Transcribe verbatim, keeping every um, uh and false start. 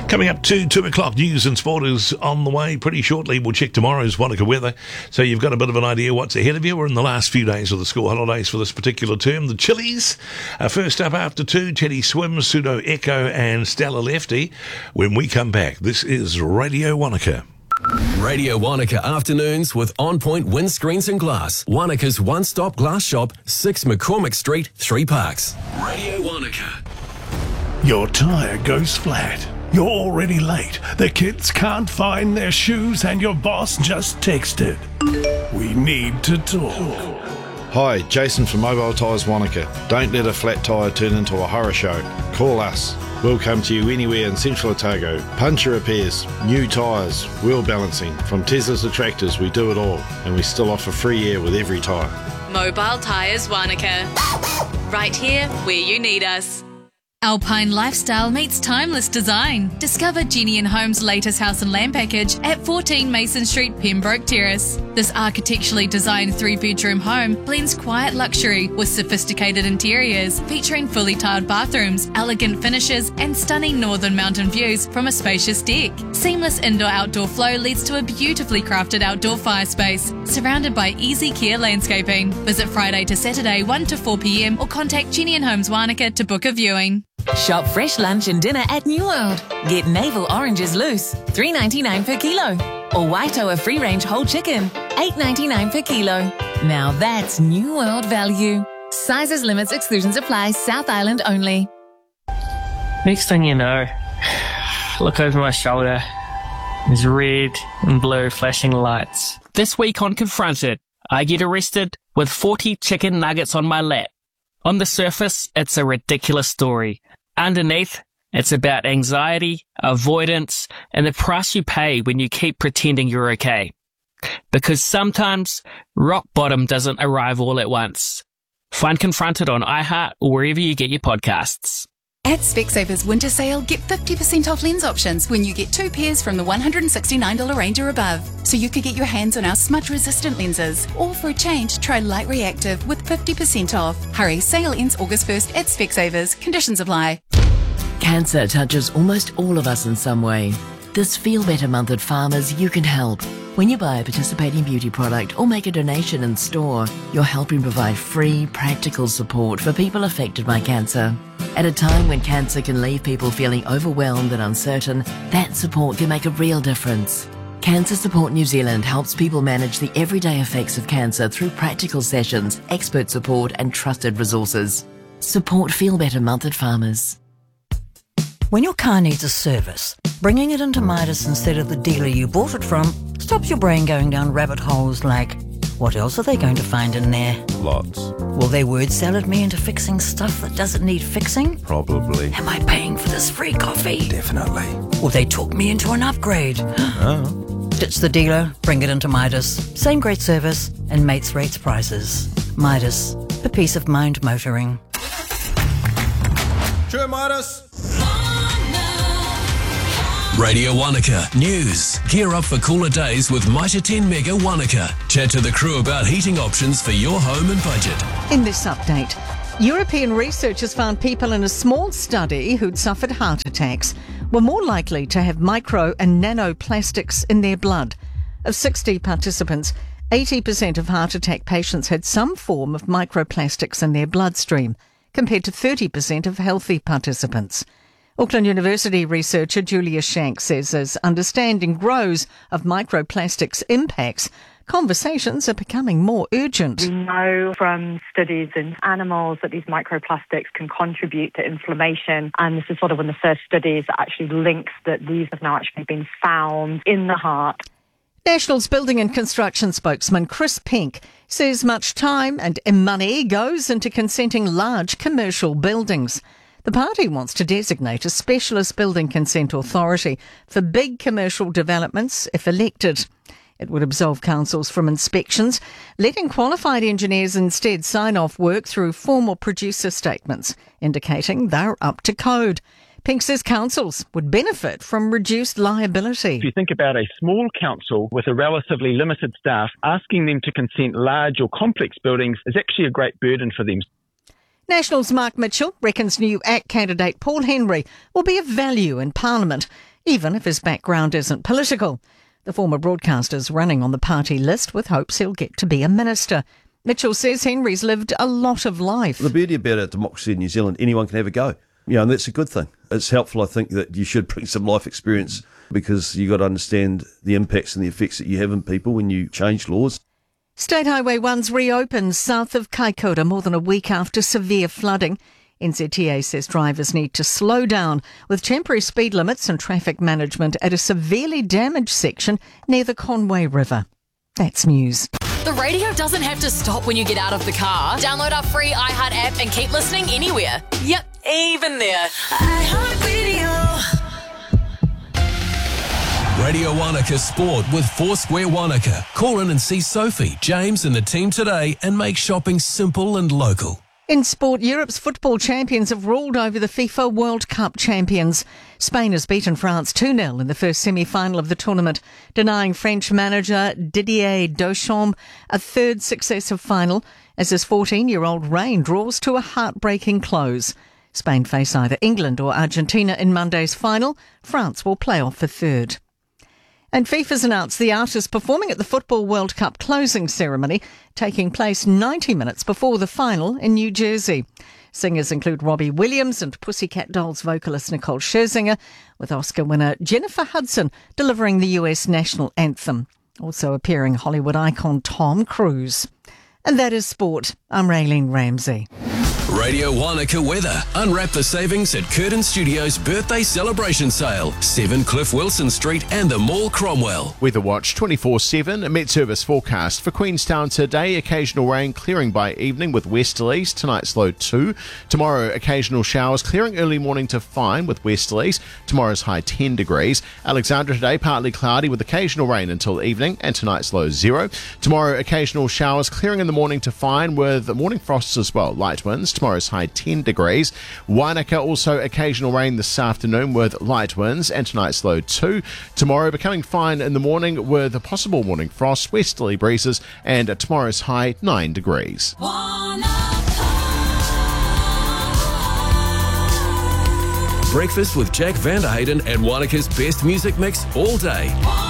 Coming up to two o'clock, news and sport is on the way pretty shortly. We'll check tomorrow's Wanaka weather, so you've got a bit of an idea what's ahead of you. We're in the last few days of the school holidays for this particular term. The Chili's, uh, first up after two, Teddy Swim, Pseudo Echo and Stella Lefty. When we come back, this is Radio Wanaka. Radio Wanaka afternoons with On Point Windscreens and Glass. Wanaka's one-stop glass shop, six McCormick Street, Three Parks. Radio Wanaka. Your tyre goes flat. You're already late. The kids can't find their shoes and your boss just texted. We need to talk. Hi, Jason from Mobile Tyres Wanaka. Don't let a flat tyre turn into a horror show. Call us. We'll come to you anywhere in Central Otago. Puncture repairs, new tyres, wheel balancing. From Teslas to tractors, we do it all. And we still offer free air with every tyre. Mobile Tyres Wanaka. Right here where you need us. Alpine lifestyle meets timeless design. Discover Jenny and Home's latest house and land package at fourteen Mason Street, Pembroke Terrace. This architecturally designed three-bedroom home blends quiet luxury with sophisticated interiors, featuring fully tiled bathrooms, elegant finishes, and stunning northern mountain views from a spacious deck. Seamless indoor-outdoor flow leads to a beautifully crafted outdoor fire space, surrounded by easy care landscaping. Visit Friday to Saturday, one to four p.m, or contact Jenny and Homes Wanaka to book a viewing. Shop fresh lunch and dinner at New World. Get navel oranges loose, three ninety-nine per kilo. Or Waitoa free-range whole chicken, eight ninety-nine per kilo. Now that's New World value. Sizes, limits, exclusions apply. South Island only. Next thing you know, look over my shoulder. There's red and blue flashing lights. This week on Confronted, I get arrested with forty chicken nuggets on my lap. On the surface, it's a ridiculous story. Underneath, it's about anxiety, avoidance, and the price you pay when you keep pretending you're okay. Because sometimes, rock bottom doesn't arrive all at once. Find Confronted on iHeart or wherever you get your podcasts. At Specsavers Winter Sale, get fifty percent off lens options when you get two pairs from the one hundred sixty-nine dollars range or above. So you could get your hands on our smudge-resistant lenses. Or for a change, try Light Reactive with fifty percent off. Hurry, sale ends August first at Specsavers. Conditions apply. Cancer touches almost all of us in some way. This Feel Better Month at Farmers, you can help. When you buy a participating beauty product or make a donation in store, you're helping provide free, practical support for people affected by cancer. At a time when cancer can leave people feeling overwhelmed and uncertain, that support can make a real difference. Cancer Support New Zealand helps people manage the everyday effects of cancer through practical sessions, expert support and trusted resources. Support Feel Better Month at Farmers. When your car needs a service, bringing it into Midas instead of the dealer you bought it from stops your brain going down rabbit holes like, what else are they going to find in there? Lots. Will they word salad me into fixing stuff that doesn't need fixing? Probably. Am I paying for this free coffee? Definitely. Will they talk me into an upgrade? Oh. Ditch the dealer, bring it into Midas. Same great service and mates rates prices. Midas, for peace of mind motoring. Sure, Midas. Radio Wanaka News. Gear up for cooler days with Mitre ten Mega Wanaka. Chat to the crew about heating options for your home and budget. In this update, European researchers found people in a small study who'd suffered heart attacks were more likely to have micro and nanoplastics in their blood. Of sixty participants, eighty percent of heart attack patients had some form of microplastics in their bloodstream, compared to thirty percent of healthy participants. Auckland University researcher Julia Shank says as understanding grows of microplastics' impacts, conversations are becoming more urgent. We know from studies in animals that these microplastics can contribute to inflammation, and this is sort of one of the first studies that actually links that these have now actually been found in the heart. National's Building and Construction spokesman Chris Pink says much time and money goes into consenting large commercial buildings. The party wants to designate a specialist building consent authority for big commercial developments if elected. It would absolve councils from inspections, letting qualified engineers instead sign off work through formal producer statements, indicating they're up to code. Pink says councils would benefit from reduced liability. If you think about a small council with a relatively limited staff, asking them to consent large or complex buildings is actually a great burden for them. National's Mark Mitchell reckons new A C T candidate Paul Henry will be of value in Parliament. even if his background isn't political. The former broadcaster's running on the party list with hopes he'll get to be a minister. Mitchell says Henry's lived a lot of life. The beauty about a democracy in New Zealand, anyone can have a go. You know, and that's a good thing. It's helpful, I think, that you should bring some life experience because you've got to understand the impacts and the effects that you have on people when you change laws. State Highway one's reopened south of Kaikoura more than a week after severe flooding. N Z T A says drivers need to slow down with temporary speed limits and traffic management at a severely damaged section near the Conway River. That's news. The radio doesn't have to stop when you get out of the car. Download our free iHeart app and keep listening anywhere. Yep, even there. iHeartRadio. Radio Wanaka Sport with Foursquare Wanaka. Call in and see Sophie, James and the team today and make shopping simple and local. In sport, Europe's football champions have ruled over the FIFA World Cup champions. Spain has beaten France two nil in the first semi-final of the tournament, denying French manager Didier Deschamps a third successive final as his fourteen-year-old reign draws to a heartbreaking close. Spain face either England or Argentina in Monday's final. France will play off for third. And FIFA's announced the artists performing at the Football World Cup closing ceremony taking place ninety minutes before the final in New Jersey. Singers include Robbie Williams and Pussycat Dolls vocalist Nicole Scherzinger, with Oscar winner Jennifer Hudson delivering the U S national anthem. Also appearing Hollywood icon Tom Cruise. And that is sport. I'm Raylene Ramsey. Radio Wanaka weather. Unwrap the savings at Curtin Studios birthday celebration sale. seven Cliff Wilson Street and the Mall Cromwell. Weather Watch twenty-four seven. Met Service forecast for Queenstown today. Occasional rain clearing by evening with westerlies. Tonight's low two. Tomorrow occasional showers clearing early morning to fine with westerlies. Tomorrow's high ten degrees. Alexandra today partly cloudy with occasional rain until evening and tonight's low zero. Tomorrow occasional showers clearing in the morning to fine with morning frosts as well. Light winds. Tomorrow's high ten degrees. Wanaka also occasional rain this afternoon with light winds and tonight's low two. Tomorrow becoming fine in the morning with a possible morning frost, westerly breezes, and tomorrow's high nine degrees. Breakfast with Jack Vanderhayden and Wanaka's best music mix all day.